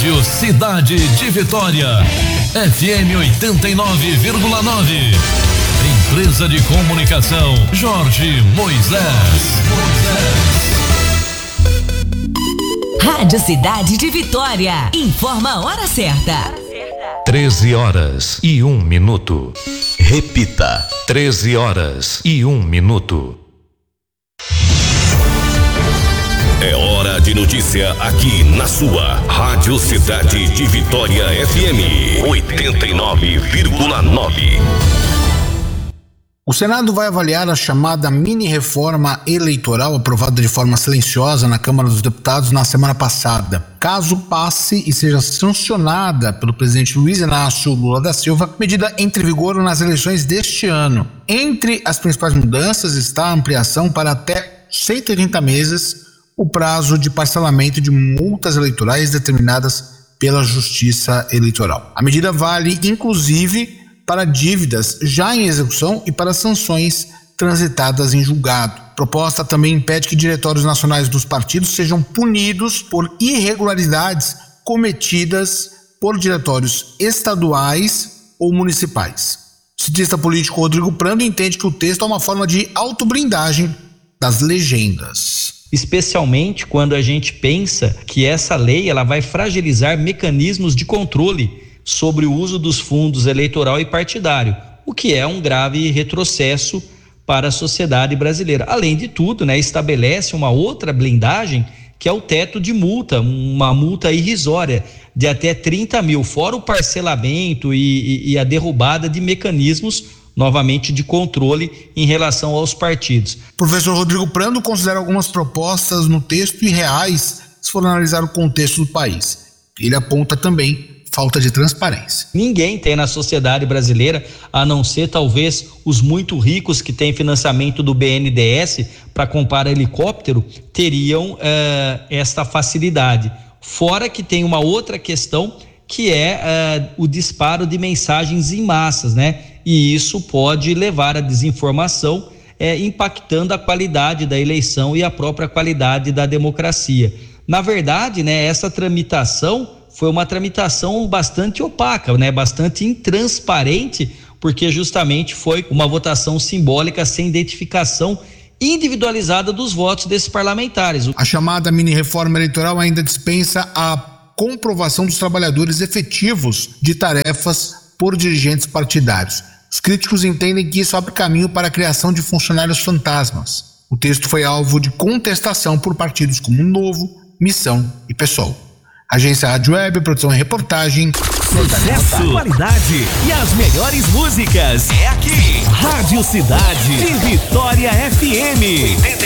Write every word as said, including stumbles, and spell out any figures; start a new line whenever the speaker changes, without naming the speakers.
Rádio Cidade de Vitória, F M oitenta e nove vírgula nove. Empresa de Comunicação Jorge Moisés.
Rádio Cidade de Vitória. Informa a hora certa.
treze horas e um minuto.
Repita.
treze horas e um minuto.
É hora de notícia aqui na sua Rádio Cidade de Vitória F M oitenta e nove vírgula nove.
O Senado vai avaliar a chamada mini-reforma eleitoral aprovada de forma silenciosa na Câmara dos Deputados na semana passada. Caso passe e seja sancionada pelo presidente Luiz Inácio Lula da Silva, a medida entre em vigor nas eleições deste ano. Entre as principais mudanças está a ampliação para até cento e trinta meses o prazo de parcelamento de multas eleitorais determinadas pela Justiça Eleitoral. A medida vale, inclusive, para dívidas já em execução e para sanções transitadas em julgado. A proposta também impede que diretórios nacionais dos partidos sejam punidos por irregularidades cometidas por diretórios estaduais ou municipais. O cientista político Rodrigo Prando entende que o texto é uma forma de autoblindagem das legendas.
Especialmente quando a gente pensa que essa lei ela vai fragilizar mecanismos de controle sobre o uso dos fundos eleitoral e partidário, o que é um grave retrocesso para a sociedade brasileira. Além de tudo, né, estabelece uma outra blindagem, que é o teto de multa, uma multa irrisória de até trinta mil, fora o parcelamento e, e, e a derrubada de mecanismos, novamente, de controle em relação aos partidos.
O professor Rodrigo Prando considera algumas propostas no texto irreais se for analisar o contexto do país. Ele aponta também falta de transparência.
Ninguém tem na sociedade brasileira, a não ser talvez os muito ricos que têm financiamento do B N D E S para comprar helicóptero, teriam uh, esta facilidade. Fora que tem uma outra questão, que é uh, o disparo de mensagens em massas, né? E isso pode levar à desinformação, eh, impactando a qualidade da eleição e a própria qualidade da democracia. Na verdade, né, essa tramitação foi uma tramitação bastante opaca, né? Bastante intransparente, porque justamente foi uma votação simbólica sem identificação individualizada dos votos desses parlamentares.
A chamada mini-reforma eleitoral ainda dispensa a comprovação dos trabalhadores efetivos de tarefas por dirigentes partidários. Os críticos entendem que isso abre caminho para a criação de funcionários fantasmas. O texto foi alvo de contestação por partidos como Novo, Missão e PSOL. Agência Rádio Web, produção e reportagem.
Sucesso, qualidade e as melhores músicas. É aqui. Rádio Cidade de Vitória F M.